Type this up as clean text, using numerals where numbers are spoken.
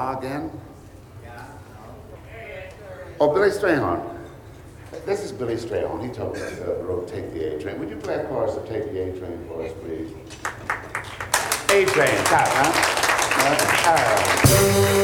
again? Oh, Billy Strayhorn. This is Billy Strayhorn. He told us wrote Take the A Train. Would you play a chorus of Take the A Train for us, please? A Train, huh?